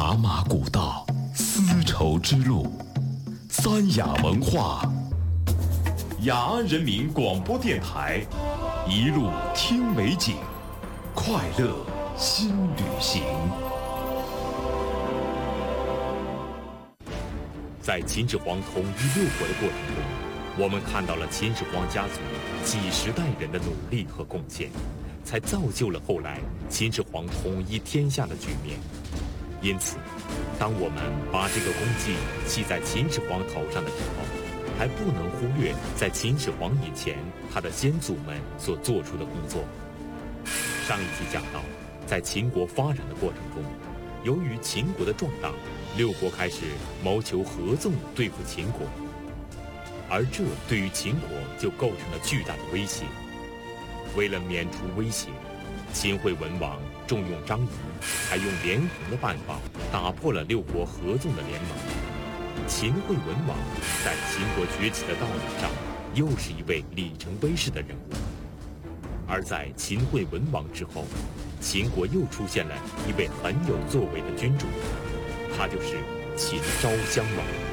茶马古道，丝绸之路，三雅文化，雅安人民广播电台，一路听美景，快乐新旅行。 在秦始皇统一六国的过程中，我们看到了秦始皇家族几十代人的努力和贡献，才造就了后来秦始皇统一天下的局面。因此，当我们把这个功绩系在秦始皇头上的时候，还不能忽略在秦始皇以前他的先祖们所做出的工作。上一集讲到，在秦国发展的过程中，由于秦国的壮大，六国开始谋求合纵对付秦国，而这对于秦国就构成了巨大的威胁。为了免除威胁，秦惠文王重用张仪，还用连横的办法打破了六国合纵的联盟。秦惠文王在秦国崛起的道路上，又是一位里程碑式的人物。而在秦惠文王之后，秦国又出现了一位很有作为的君主，他就是秦昭襄王。